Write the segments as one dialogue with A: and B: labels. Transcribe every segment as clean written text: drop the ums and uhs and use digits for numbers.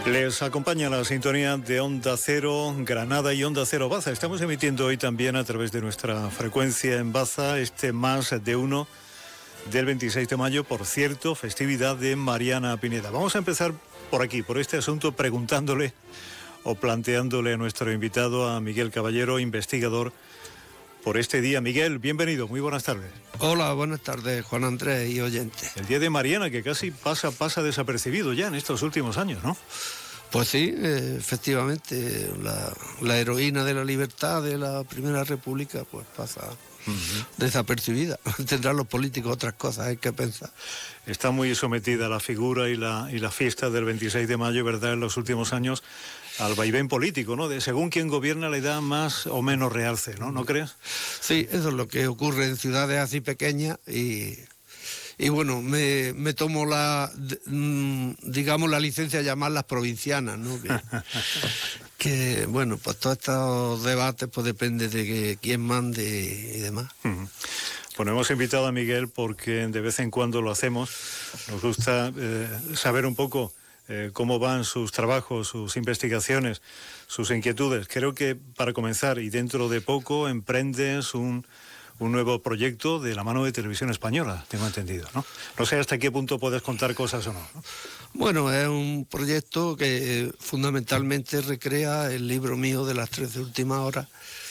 A: Les acompaña la sintonía de Onda Cero Granada y Onda Cero Baza. Estamos emitiendo hoy también a través de nuestra frecuencia en Baza Más de Uno del 26 de mayo, por cierto, festividad de Mariana Pineda. Vamos a empezar por aquí, por este asunto, preguntándole o planteándole a nuestro invitado, a Miguel Caballero, investigador, por este día. Miguel, bienvenido, muy buenas tardes.
B: Hola, buenas tardes, Juan Andrés y oyentes.
A: El día de Mariana, que casi pasa desapercibido ya en estos últimos años, ¿no?
B: Pues sí, efectivamente, la heroína de la libertad de la Primera República pues pasa desapercibida. Tendrán los políticos otras cosas, hay que pensar.
A: Está muy sometida la figura y la fiesta del 26 de mayo, ¿verdad?, en los últimos años, al vaivén político, ¿no? De según quien gobierna le da más o menos realce, ¿no? ¿No crees?
B: Sí, eso es lo que ocurre en ciudades así pequeñas y bueno, me tomo digamos, la licencia de llamarlas provincianas, ¿no? Que bueno, pues todos estos debates pues depende de quién mande y demás.
A: Bueno, hemos invitado a Miguel porque de vez en cuando lo hacemos. Nos gusta saber un poco cómo van sus trabajos, sus investigaciones, sus inquietudes. Creo que para comenzar, y dentro de poco, emprendes un nuevo proyecto de la mano de Televisión Española, tengo entendido, ¿no? No sé hasta qué punto puedes contar cosas o no, ¿no?
B: Bueno, es un proyecto que fundamentalmente recrea el libro mío de las 13 últimas horas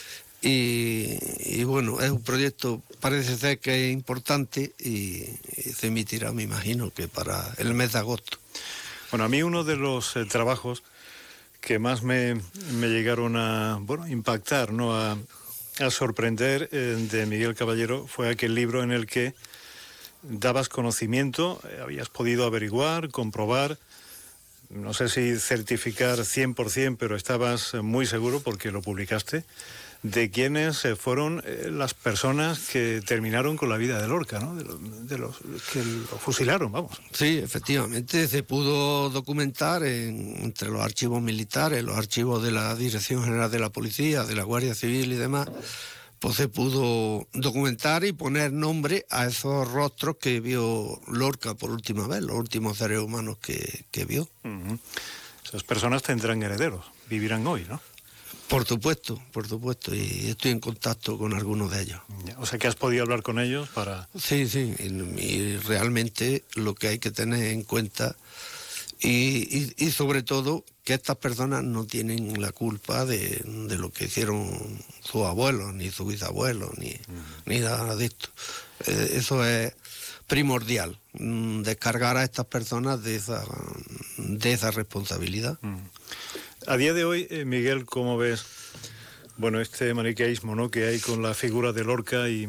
B: y bueno, es un proyecto, parece ser que es importante y se emitirá, me imagino, que para el mes de agosto.
A: Bueno, a mí uno de los trabajos que más me llegaron a impactar, ¿no?, a sorprender de Miguel Caballero fue aquel libro en el que dabas conocimiento, habías podido averiguar, comprobar, no sé si certificar 100%, pero estabas muy seguro porque lo publicaste, de quiénes fueron las personas que terminaron con la vida de Lorca, ¿no? De los que lo fusilaron, vamos.
B: Sí, efectivamente, se pudo documentar entre los archivos militares, los archivos de la Dirección General de la Policía, de la Guardia Civil y demás, pues se pudo documentar y poner nombre a esos rostros que vio Lorca por última vez, los últimos seres humanos que vio.
A: Esas personas tendrán herederos, vivirán hoy, ¿no?
B: Por supuesto, y estoy en contacto con algunos de ellos.
A: O sea que has podido hablar con ellos para...
B: Sí, y realmente lo que hay que tener en cuenta y sobre todo que estas personas no tienen la culpa de lo que hicieron sus abuelos, ni sus bisabuelos, ni nada de esto. Eso es primordial, descargar a estas personas de esa responsabilidad.
A: A día de hoy, Miguel, ¿cómo ves, bueno, este maniqueísmo, ¿no?, que hay con la figura de Lorca y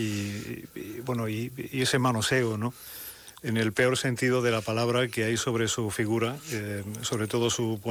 A: ese manoseo, ¿no?, en el peor sentido de la palabra, que hay sobre su figura, sobre todo su